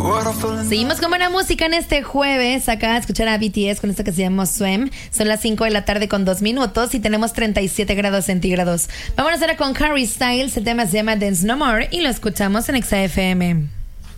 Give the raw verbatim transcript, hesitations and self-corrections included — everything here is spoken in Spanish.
Seguimos con buena música en este jueves. Acá a escuchar a B T S con esto que se llama Swim. Son las cinco de la tarde con dos minutos y tenemos treinta y siete grados centígrados. Vámonos ahora con Harry Styles. El tema se llama Dance No More y lo escuchamos en Exa F M.